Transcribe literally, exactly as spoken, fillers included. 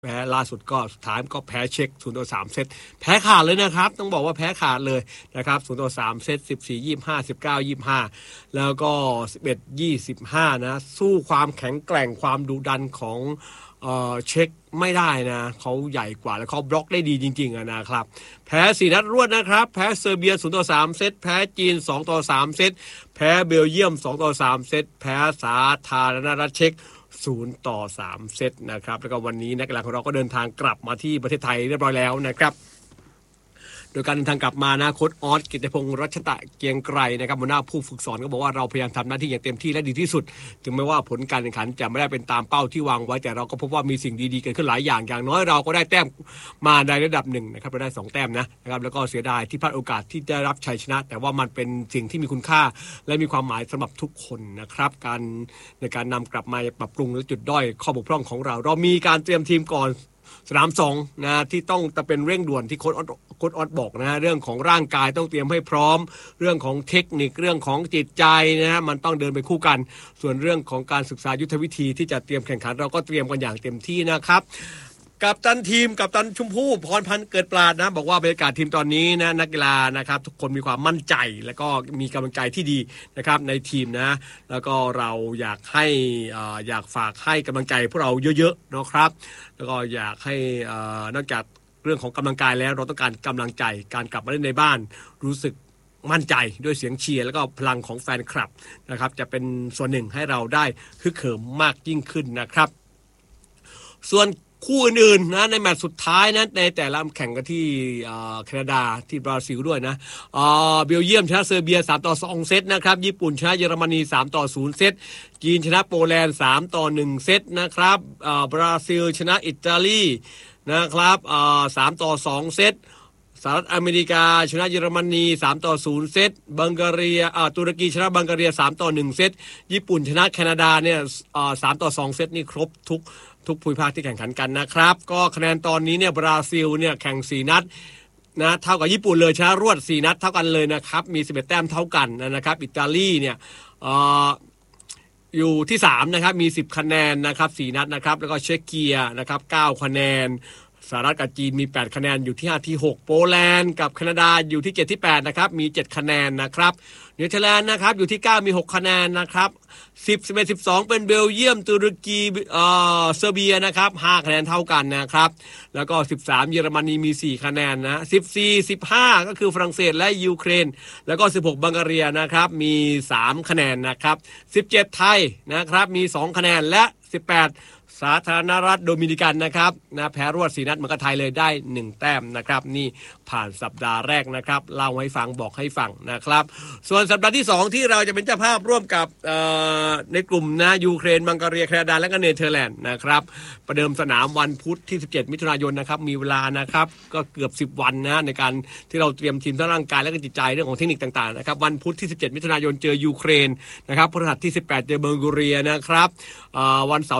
แพ้ล่าสุดก็สุดท้ายก็แพ้เช็คศูนย์ต่อสามเซตแพ้ขาดเลยนะครับต้องบอกว่าแพ้ขาดเลยนะครับศูนย์ต่อสามเซตสิบสี่ ยี่สิบห้า สิบเก้า ยี่สิบห้าแล้วก็สิบเอ็ด ยี่สิบห้านะสู้ความแข็งแกร่งความดุดันของเอ่อเช็คไม่ได้นะเขาใหญ่กว่าแล้วเขาบล็อกได้ดีจริงๆอ่ะนะครับแพ้สี่นัดรวดนะครับแพ้เซอร์เบียศูนย์ต่อสามเซตแพ้จีนสองต่อสามเซตแพ้เบลเยียมสองต่อสามเซตแพ้สาธารณรัฐเช็กศูนย์ต่อสามเซตนะครับแล้วก็วันนี้นักกีฬาของเราก็เดินทางกลับมาที่ประเทศไทยเรียบร้อยแล้วนะครับโดยการเดินทางกลับมานะโค้ชออสกิตติพงษ์รัชตะเกียงไกรนะครับหัวหน้าผู้ฝึกสอนก็บอกว่าเราพยายามทำหน้าที่อย่างเต็มที่และดีที่สุดถึงแม้ว่าผลการแข่งขันจะไม่ได้เป็นตามเป้าที่วางไว้แต่เราก็พบว่ามีสิ่งดีๆเกิดขึ้นหลายอย่างอย่างน้อยเราก็ได้แต้มมาในระดับหนึ่งนะครับเราได้สองแต้มนะนะครับแล้วก็เสียดายที่พลาดโอกาสที่จะรับชัยชนะแต่ว่ามันเป็นสิ่งที่มีคุณค่าและมีความหมายสำหรับทุกคนนะครับการในการนำกลับมาปรับปรุงและจุดด้อยข้อบกพร่องของเราเรามีการเตรียมทีมก่อนสนามสองนะที่ต้องจะเป็นเร่งด่วนที่โค้ชออสโค้ชออสบอกนะเรื่องของร่างกายต้องเตรียมให้พร้อมเรื่องของเทคนิคเรื่องของจิตใจนะฮะมันต้องเดินไปคู่กันส่วนเรื่องของการศึกษายุทธวิธีที่จะเตรียมแข่งขันเราก็เตรียมกันอย่างเต็มที่นะครับกัปตันทีมกัปตันชุมพู่พรพันธ์เกิดปราดนะบอกว่าบรรยากาศทีมตอนนี้นะนักกีฬานะครับทุกคนมีความมั่นใจแล้วก็มีกำลังใจที่ดีนะครับในทีมนะแล้วก็เราอยากให้อ่าอยากฝากให้กำลังใจพวกเราเยอะๆนะครับแล้วก็อยากให้อ่านอกจากเรื่องของกำลังกายแล้วเราต้องการกำลังใจการกลับมาเล่นในบ้านรู้สึกมั่นใจด้วยเสียงเชียร์แล้วก็พลังของแฟนคลับนะครับจะเป็นส่วนหนึ่งให้เราได้ฮึกเหิมมากยิ่งขึ้นนะครับส่วนคู่อื่นๆนะในแมตช์สุดท้ายนะในแต่ละแข่งกันที่แคนาดาที่บราซิลด้วยนะเบลเยียมชนะเซอร์เบียสามต่อสองเซตนะครับญี่ปุ่นชนะเยอรมนีสามต่อศูนย์เซตจีนชนะโปแลนด์สามต่อหนึ่งเซตนะครับบราซิลชนะอิตาลีนะครับสามต่อสองเซตสหรัฐอเมริกาชนะเยอรมนีสามต่อศูนย์เซตบังการีอ่าตุรกีชนะบังการีสามต่อหนึ่งเซตญี่ปุ่นชนะแคนาดาเนี่ยอ่าสามต่อสองเซตนี่ครบทุกทุกภูมิภาคที่แข่งขันกันนะครับก็คะแนนตอนนี้เนี่ยบราซิลเนี่ยแข่งสี่นัดนะเท่ากับญี่ปุ่นเลยชนะรวดสี่นัดเท่ากันเลยนะครับมีสิบเอ็ดแต้มเท่ากันนะครับอิตาลีเนี่ยเอ่ออยู่ที่สามนะครับมีสิบคะแนนนะครับสี่นัดนะครับแล้วก็เช็กเกียนะครับเก้าคะแนนสหรัฐกับจีนมีแปดคะแนนอยู่ที่ห้าที่หกโปแลนด์กับแคนาดาอยู่ที่เจ็ดที่แปดนะครับมีเจ็ดคะแนนนะครับเนเธอร์แลนด์นะครับอยู่ที่เก้ามีหกคะแนนนะครับสิบ สิบเอ็ด สิบสองเป็นเบลเยียมตุรกีเอ่อเซอร์เบียนะครับห้าคะแนนเท่ากันนะครับแล้วก็สิบสามเยอรมนีมีสี่คะแนนนะสิบสี่ สิบห้าก็คือฝรั่งเศสและยูเครนแล้วก็สิบหกบังการีนะครับมีสามคะแนนนะครับสิบเจ็ดไทยนะครับมีสองคะแนนและสิบแปดสาธารณรัฐโดมินิกันนะครับนะแพ้รวดสี่นัดเหมือนกับไทยเลยได้หนึ่งแต้มนะครับนี่ผ่านสัปดาห์แรกนะครับเล่าให้ฟังบอกให้ฟังนะครับส่วนสัปดาห์ที่สองที่เราจะเป็นเจ้าภาพร่วมกับในกลุ่มนะยูเครนบังการีแคนาดาและก็เนเธอร์แลนด์นะครับประเดิมสนามวันพุธที่สิบเจ็ดมิถุนายนนะครับมีเวลานะครับก็เกือบสิบวันนะในการที่เราเตรียมทีมทั้งร่างกายและก็จิตใจเรื่องของเทคนิคต่างๆนะครับวันพุธที่สิบเจ็ดมิถุนายนเจอยูเครนนะครับพฤหัสที่สิบแปดเจอบังการีนะครับวันเสาร์